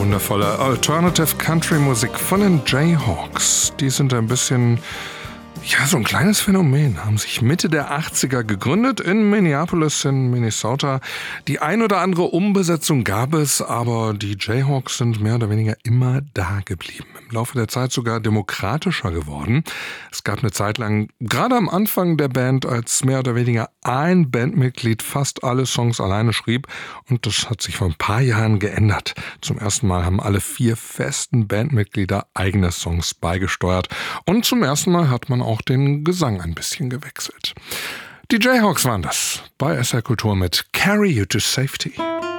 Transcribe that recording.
wundervolle Alternative Country Musik von den Jayhawks. Die sind ein bisschen, so ein kleines Phänomen, haben sich Mitte der 80er gegründet in Minneapolis in Minnesota. Die ein oder andere Umbesetzung gab es, aber die Jayhawks sind mehr oder weniger immer da geblieben. Im Laufe der Zeit sogar demokratischer geworden. Es gab eine Zeit lang, gerade am Anfang der Band, als mehr oder weniger ein Bandmitglied fast alle Songs alleine schrieb, und das hat sich vor ein paar Jahren geändert. Zum ersten Mal haben alle 4 festen Bandmitglieder eigene Songs beigesteuert und zum ersten Mal hat man auch den Gesang ein bisschen gewechselt. Die Jayhawks waren das bei SR Kultur mit Carry You to Safety.